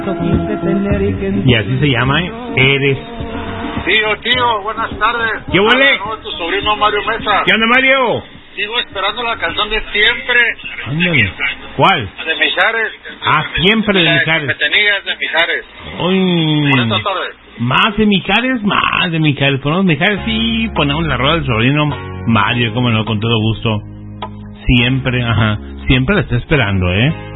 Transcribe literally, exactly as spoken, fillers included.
Y así se llama, ¿eh? Eres. Tío, tío, buenas tardes. ¿Qué huele? No, tu sobrino Mario Mesa. ¿Qué onda, Mario? Sigo esperando la canción de siempre. Ándale. ¿Cuál? De Mijares. Ah, siempre de Mijares. Me tenías de Mijares. Uy. Por esta tarde. Más de Mijares, más de Mijares. Ponemos Mijares y ponemos la rueda del sobrino Mario, como no, con todo gusto. Siempre, ajá. Siempre la está esperando, ¿eh?